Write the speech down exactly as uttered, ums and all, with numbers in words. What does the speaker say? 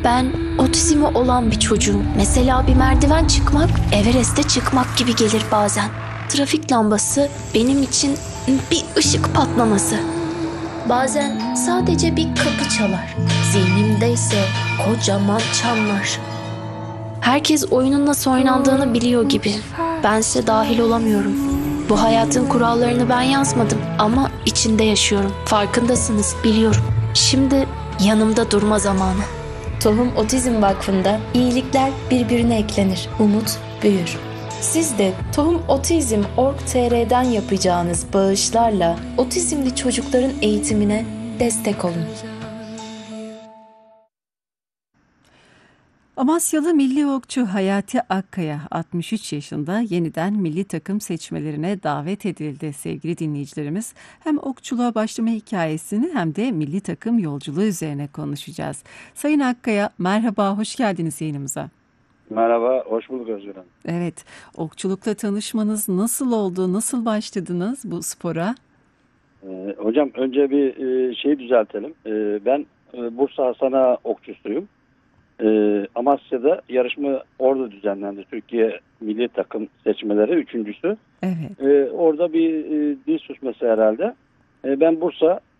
Ben otizmi olan bir çocuğum. Mesela bir merdiven çıkmak, Everest'e çıkmak gibi gelir bazen. Trafik lambası benim için bir ışık patlaması. Bazen sadece bir kapı çalar. Zihnimde ise kocaman çanlar. Herkes oyunun nasıl oynandığını biliyor gibi. Bense dahil olamıyorum. Bu hayatın kurallarını ben yazmadım ama içinde yaşıyorum. Farkındasınız, biliyorum. Şimdi yanımda durma zamanı. Tohum Otizm Vakfı'nda iyilikler birbirine eklenir, umut büyür. Siz de tohum otizm nokta org nokta tr'den yapacağınız bağışlarla otizmli çocukların eğitimine destek olun. Amasyalı milli okçu Hayati Akkaya altmış üç yaşında yeniden milli takım seçmelerine davet edildi sevgili dinleyicilerimiz. Hem okçuluğa başlama hikayesini hem de milli takım yolculuğu üzerine konuşacağız. Sayın Akkaya merhaba, hoş geldiniz yayınımıza. Merhaba, hoş bulduk Özgür Hanım. Evet, okçulukla tanışmanız nasıl oldu, nasıl başladınız bu spora? Ee, hocam önce bir e, şeyi düzeltelim. Ee, ben e, Bursa Hasana okçusuyum. Ee, Amasya'da yarışma orada düzenlendi. Türkiye Milli Takım seçmeleri üçüncüsü. Evet. Ee, orada bir e, dil sürçmesi herhalde. Ee, ben Bursa